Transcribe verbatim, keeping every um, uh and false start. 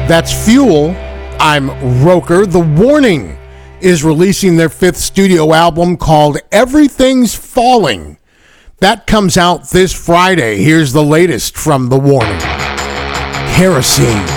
That's Fuel. I'm Roker. The Warning is releasing their fifth studio album called Everything's Falling. That comes out this Friday. Here's the latest from The Warning. Kerosene.